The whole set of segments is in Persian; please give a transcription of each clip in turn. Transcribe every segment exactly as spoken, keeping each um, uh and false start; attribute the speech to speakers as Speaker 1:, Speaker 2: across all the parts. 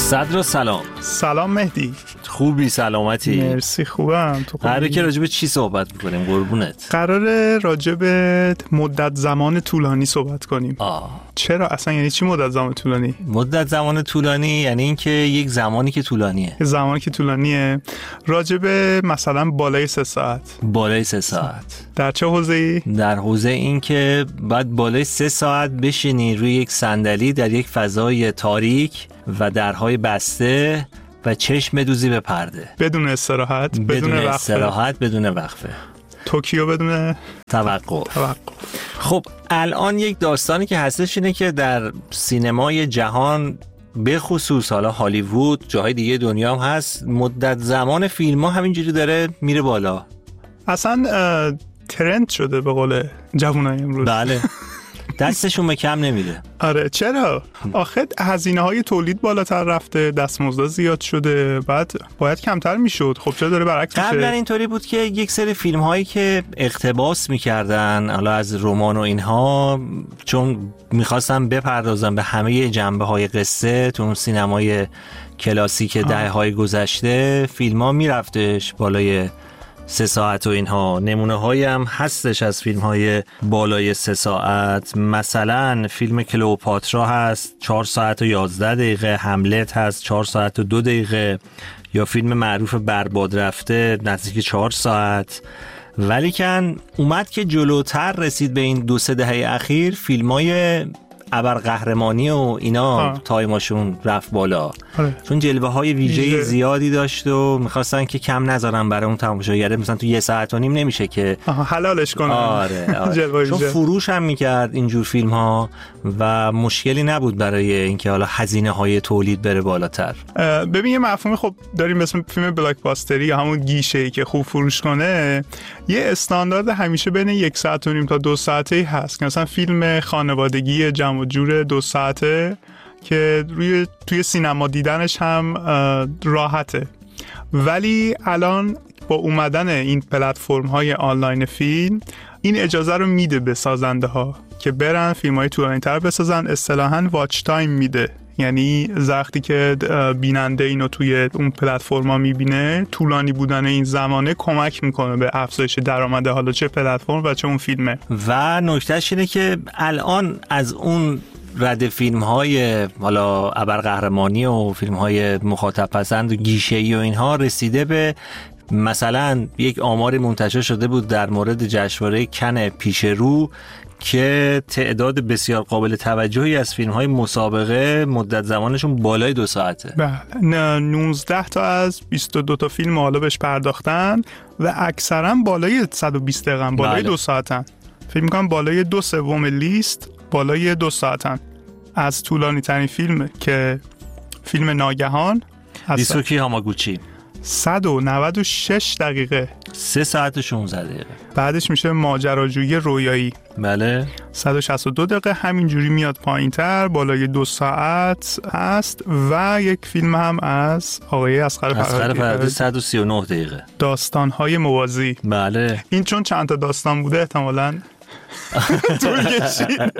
Speaker 1: صدر سلام.
Speaker 2: سلام مهدی.
Speaker 1: خوبی؟ سلامتی؟
Speaker 2: مرسی خوبم. تو خوبی؟
Speaker 1: قراره که راجب چی صحبت میکنیم قربونت؟
Speaker 2: قراره راجب مدت زمان طولانی صحبت کنیم.
Speaker 1: آه.
Speaker 2: چرا اصلا؟ یعنی چی مدت زمان طولانی؟
Speaker 1: مدت زمان طولانی یعنی اینکه یک زمانی که طولانیه.
Speaker 2: زمانی که طولانیه راجب مثلا بالای سه ساعت.
Speaker 1: بالای سه ساعت.
Speaker 2: در چه حوزه‌ای؟
Speaker 1: در حوزه این که بعد بالای سه ساعت بشینی روی یک صندلی در یک فضای تاریک و درهای بسته و چشم بدوزی به پرده
Speaker 2: بدون استراحت، بدون,
Speaker 1: بدون
Speaker 2: وقفه.
Speaker 1: استراحت، بدون وقفه.
Speaker 2: توکیو بدون
Speaker 1: توقف.
Speaker 2: توقف.
Speaker 1: خب الان یک داستانی که هستش اینه که در سینمای جهان به خصوص حالا هالیوود، جاهای دیگه دنیا هم هست، مدت زمان فیلم ها همینجوری داره میره بالا.
Speaker 2: اصلا ترند شده به قول جوانای امروز.
Speaker 1: بله. دستشون به کم نمیده.
Speaker 2: آره چرا؟ آخه هزینه های تولید بالاتر رفته، دستمزد زیاد شده، بعد باید کمتر میشد. خب چرا داره برعکس میشه؟
Speaker 1: قبلا اینطوری بود که یک سری فیلم هایی که اقتباس میکردن حالا از رمان و اینها، چون میخواستن بپردازن به همه جنبه های قصه تو اون سینمای کلاسیک دهه های گذشته، فیلم ها میرفتش بالای سه ساعت و اینها. نمونه هایی هم هستش از فیلم های بالای سه ساعت، مثلا فیلم کلئوپاترا هست چهار ساعت و یازده دقیقه، هملت هست چهار ساعت و دو دقیقه، یا فیلم معروف برباد رفته نزدیک چهار ساعت. ولیکن اومد که جلوتر رسید به این دو سه دهه اخیر، فیلم های ابرقهرمانی و اینا تایماشون رفت بالا.
Speaker 2: آره.
Speaker 1: چون جلوه های ویژه زیادی داشت و میخواستن که کم نذارن برای اون تماشاگر، مثلا تو یه ساعت و نیم نمیشه که
Speaker 2: حلالش کنن.
Speaker 1: آره, آره. چون فروش هم میکرد اینجور فیلم ها و مشکلی نبود برای اینکه حالا هزینه های تولید بره بالاتر.
Speaker 2: ببین یه مفهومی خب داریم مثل فیلم بلاکباستری یا همون گیشه‌ای که خوب فروش کنه، یه استاندارد همیشه بین یک ساعت و نیم تا دو ساعته هست که مثلا فیلم خانوادگی جمع و جور دو ساعته که روی توی سینما دیدنش هم راحته. ولی الان با اومدن این پلتفرم های آنلاین فیلم این اجازه رو میده به سازنده ها که برن فیلم های طولانی تر بسازن. اصطلاحاً واچ تایم میده، یعنی وقتی که بیننده اینو توی اون پلتفرما میبینه، طولانی بودن این زمانه کمک میکنه به افزایش درآمد حالا چه پلتفرم و چه اون فیلمه.
Speaker 1: و نکتهش اینه که الان از اون رد فیلم های حالا ابرقهرمانی و فیلم های مخاطب پسند و گیشه‌ای و اینها رسیده به مثلا یک آماری منتشر شده بود در مورد جشنواره کن پیش رو که تعداد بسیار قابل توجهی از فیلم‌های مسابقه مدت زمانشون بالای دو ساعته.
Speaker 2: بله. نوزده تا از بیست و دو تا فیلم حالا بهش پرداختن و اکثرا بالای صد و بیست دقیقه، بالای
Speaker 1: بله.
Speaker 2: دو ساعتن. فکر می‌کنم بالای دو سوم لیست بالای دو ساعتن. از طولانی ترین فیلم که فیلم ناگهان
Speaker 1: دیسوکی هاماگوچی
Speaker 2: صد و نود و شش دقیقه،
Speaker 1: سه ساعت و شانزده دقیقه.
Speaker 2: بعدش میشه ماجراجویی رویایی،
Speaker 1: بله،
Speaker 2: صد و شصت و دو دقیقه. همینجوری میاد پایین تر، بالای دو ساعت هست. و یک فیلم هم از آقای اصغر فرهادی
Speaker 1: صد و سی و نه دقیقه،
Speaker 2: داستان‌های موازی.
Speaker 1: بله،
Speaker 2: این چون چند تا داستان بوده احتمالاً طول کشید.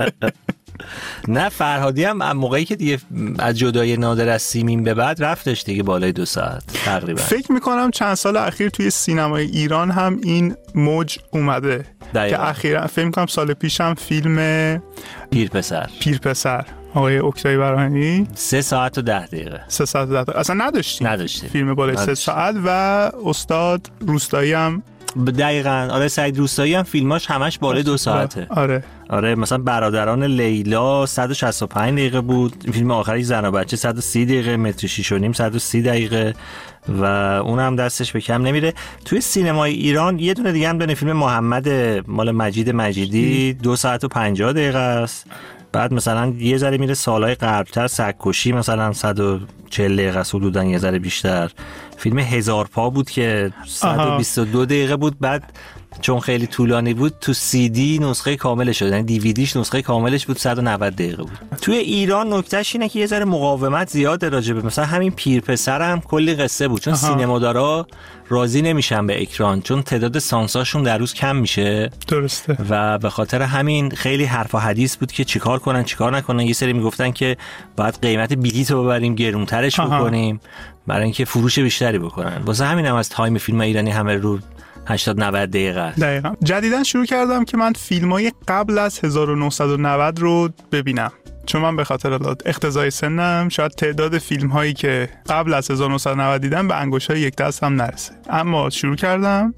Speaker 1: نه فرهادی هم موقعی که دیگه از جدای نادر از سیمین به بعد رفتش دیگه بالای دو ساعت تقریبا.
Speaker 2: فکر میکنم چند سال اخیر توی سینمای ایران هم این موج اومده
Speaker 1: دقیقا.
Speaker 2: که اخیرا فکر میکنم سال پیش هم فیلم
Speaker 1: پیرپسر
Speaker 2: پیرپسر آقای اکتای براهنی
Speaker 1: سه ساعت و ده دقیقه
Speaker 2: سه ساعت و ده دقیقه اصلا نداشتیم
Speaker 1: نداشتیم
Speaker 2: فیلم بالای سه ساعت. و استاد روستایی هم
Speaker 1: دقیقاً، آره سعید روستایی هم فیلماش همش بالای دو ساعته.
Speaker 2: آره
Speaker 1: آره مثلا برادران لیلا صد و شصت و پنج دقیقه بود، فیلم آخری زن و بچه صد و سی دقیقه، متر شیش و نیم صد و سی دقیقه و اون هم دستش به کم نمیره. توی سینمای ایران یه دونه دیگه هم دونه فیلم محمد مال مجید مجیدی دو ساعت و پنجاه دقیقه است. بعد مثلا یه ذره میره سالهای قبلتر، سگ‌کشی مثلا صد و چهل دقیقه است، حدوداً یه ذره بیشتر. فیلم هزار پا بود که صد و بیست و دو دقیقه بود. بعد چون خیلی طولانی بود تو سی دی نسخه کاملش شد، یعنی دیویدیش نسخه کاملش بود صد و نود دقیقه بود. توی ایران نکتهش اینه که یه ذره مقاومت زیاده راجبه، مثلا همین پیر پسرم کلی قصه بود، چون سینمادارا راضی نمیشن به اکران چون تعداد سانساشون در روز کم میشه.
Speaker 2: درسته.
Speaker 1: و به خاطر همین خیلی حرف و حدیث بود که چیکار کنن چیکار نکنن. یه سری میگفتن که باید قیمت بلیط رو ببریم گرونترش بکنیم برای اینکه فروش بیشتری بکنن. واسه همین هم از تایم فیلم ایرانی همه رو هشتاد نود دقیقه است.
Speaker 2: دقیقاً. جدیداً شروع کردم که من فیلمای قبل از هزار و نهصد و نود رو ببینم، چون من به خاطر اقتضای سنم شاید تعداد فیلم هایی که قبل از هزار و نهصد و نود دیدم به انگشتای یک دست هم نرسه. اما شروع کردم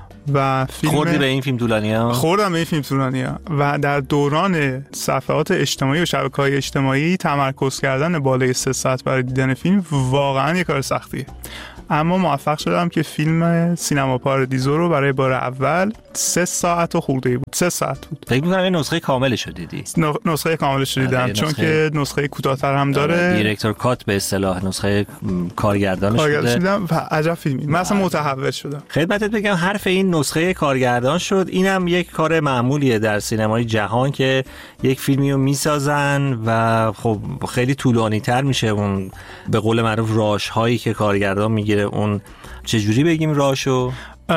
Speaker 2: و فیلم
Speaker 1: خوردی به این فیلم طولانی‌ها؟
Speaker 2: خوردم به این فیلم طولانی‌ها و در دوران صفحات اجتماعی و شبکه‌های اجتماعی تمرکز کردن بالای سه ساعت برای دیدن فیلم واقعا یک کار سختیه. اما موفق شدم که فیلم سینما پارادیزو رو برای بار اول سه ساعت و خورده بود. سه ساعت بود.
Speaker 1: فکر می‌کنم این نسخه کاملش رو دیدی.
Speaker 2: نسخه کاملش رو دیدم چون که نسخه کوتاه‌تر هم داره.
Speaker 1: دیرکتور کات به اصطلاح نسخه کارگردانش بوده.
Speaker 2: دیدم و عجب فیلمی. من اصلا متحول شدم.
Speaker 1: خدمتت بگم حرف این نسخه کارگردان شد. اینم یک کار معمولیه در سینمای جهان که یک فیلمی رو میسازن و خب خیلی طولانی‌تر میشه اون به قول معروف راش هایی که کارگردان میگیره. اون چجوری بگیم راشو؟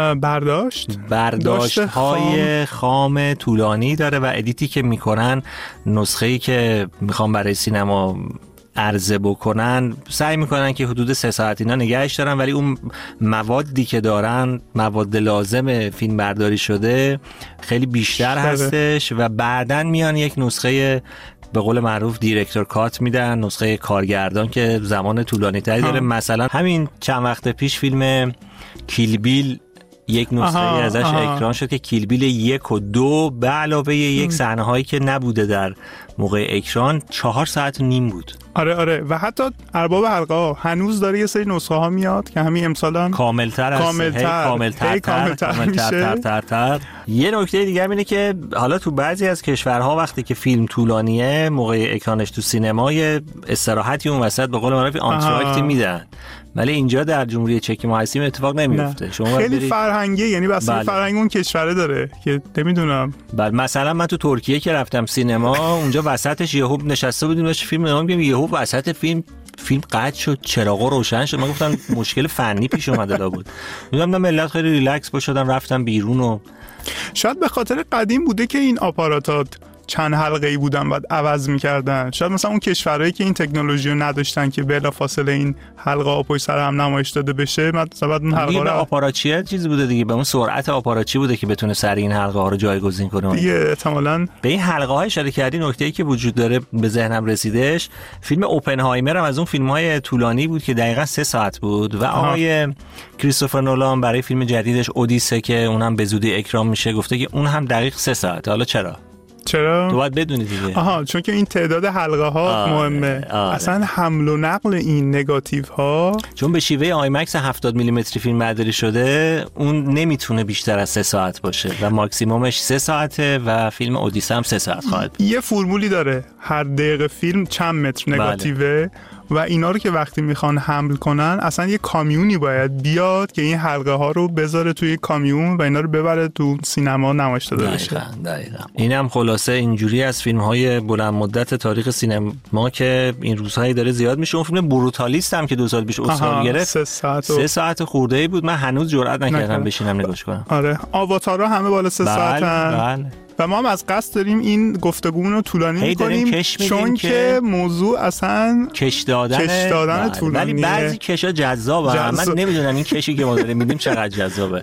Speaker 2: برداشت
Speaker 1: برداشت های خام. خام طولانی داره و ادیتی که میکنن نسخه‌ای که میخوام برای سینما عرضه بکنن سعی میکنن که حدود سه ساعت اینا نگهش دارن، ولی اون موادی که دارن مواد لازم فیلم برداری شده خیلی بیشتر هستش و بعدن میان یک نسخه به قول معروف دیرکتور کات میدن، نسخه کارگردان که زمان طولانی تری داره. مثلا همین چند وقت پیش فیلم کیل بیل یک نسخه ازش آها. اکران شد که کیل بیل یک و دو به علاوه یک صحنه هایی که نبوده در موقع اکران چهار ساعت و نیم بود.
Speaker 2: آره آره و حتی ارباب حلقه ها هنوز داره یه سری نسخه ها میاد که همین امسالان
Speaker 1: کاملتر است،
Speaker 2: کاملتر
Speaker 1: کاملتر کاملتر تر تر تر. یه نکته دیگه اینه که حالا تو بعضی از کشورها وقتی که فیلم طولانیه موقع اکرانش تو سینمای استراحتی اون وسط به قول معروف آنتراکتی میدن، ولی اینجا در جمهوری چک ما هستیم اتفاق نمیفته. شما
Speaker 2: خیلی فرهنگی، یعنی بسیار بله. فرهنگ اون کشوره داره که نمیدونم.
Speaker 1: بله مثلا من تو ترکیه که رفتم سینما اونجا وسطش یهو نشسته بودیم داشت فیلم نگاه می‌کردیم، یهو وسط فیلم فیلم قطع شد، چراغا روشن شد. من گفتم مشکل فنی پیش اومده لا بود. میگم ملت خیلی ریلکس باشدن رفتن بیرون و
Speaker 2: شاید به خاطر قدیم بوده که این آپاراتات چند حلقه‌ای بودن بعد عوض می‌کردن. شاید مثلا اون کشورهایی که این تکنولوژی رو نداشتن که بلافاصله این حلقه ها پشت سر هم نمایش داده بشه، مثلا بعد اون حلقه رو
Speaker 1: آپاراتچی چیزی بوده دیگه، به اون سرعت آپاراتچی بوده که بتونه سر این حلقه ها رو جایگزین کنه
Speaker 2: دیگه. احتمالاً
Speaker 1: به این حلقه ها اشاره کردی. نکته‌ای که وجود داره به ذهنم رسیدش، فیلم اوپنهایمر هم از اون فیلم‌های طولانی بود که دقیقاً سه ساعت بود و آقای کریستوفر نولان برای فیلم جدیدش اودیسه که اونم به زودی اکران میشه گفته که اون هم دقیق سه ساعت. حالا چرا؟
Speaker 2: چرا؟
Speaker 1: تو باید بدونی دیگه.
Speaker 2: آها چون که این تعداد حلقه ها مهمه. آره. اصلا حمل و نقل این نگاتیو ها
Speaker 1: چون به شیوه آیمکس هفتاد میلیمتری فیلم برداری شده اون نمیتونه بیشتر از سه ساعت باشه و ماکسیمومش سه ساعته و فیلم اودیسه هم سه ساعت خواهد بود.
Speaker 2: یه فرمولی داره، هر دقیقه فیلم چند متر نگاتیوه. بله. و اینا رو که وقتی میخوان حمل کنن اصلا یه کامیونی باید بیاد که این حلقه ها رو بذاره توی کامیون و اینا رو ببره تو سینما نمایش داده بشه.
Speaker 1: دقیقاً دقیقاً. اینم خلاصه اینجوری از فیلم های بلند مدت تاریخ سینما که این روزهایی داره زیاد میشه. اون فیلم بروتالیست هم که دو سال پیش اسکار گرفت سه ساعت و... سه ساعت خورده‌ای بود. من هنوز جرئت نکردم بشینم نگاش کنم.
Speaker 2: آره آواتارها همه بالا سه
Speaker 1: بله،
Speaker 2: ساعتن. بله. و ما هم از قصد داریم این گفتگومون رو طولانی می‌کنیم چون که موضوع اصلا
Speaker 1: کش دادن
Speaker 2: کش دادن طولانیه.
Speaker 1: ولی بعضی کشا جذابه. جذاب. من نمیدونم این کشی که ما داریم میدیم چقدر جذابه.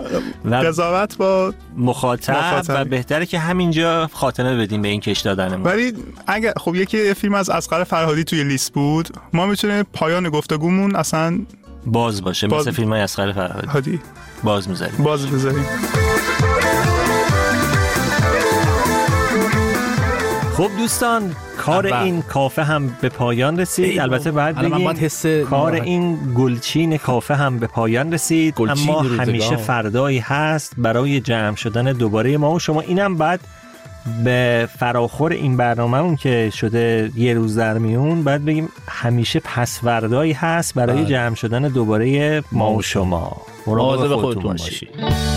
Speaker 2: قضاوت با
Speaker 1: مخاطب, مخاطب و بهتره که همینجا خاتمه بدیم به این کش دادن ما.
Speaker 2: ولی اگه خب یکی فیلم از اصغر فرهادی توی لیست بود، ما میتونیم پایان گفتگومون اصلا
Speaker 1: باز باشه باز... مثل فیلم‌های اصغر فرهادی باز می‌ذاریم.
Speaker 2: باز می‌ذاریم.
Speaker 1: خب دوستان کار ابا. این کافه هم به پایان رسید. البته بعد بگیم
Speaker 3: حس
Speaker 1: کار مراحل. این گلچین کافه هم به پایان رسید، اما همیشه فردایی هست برای جمع شدن دوباره ما و شما. اینم بعد به فراخور این برنامه‌مون که شده یه روز در میون بعد بگیم همیشه پسوردایی هست برای جمع شدن دوباره ما و شما.
Speaker 3: مراقب خودتون باشید.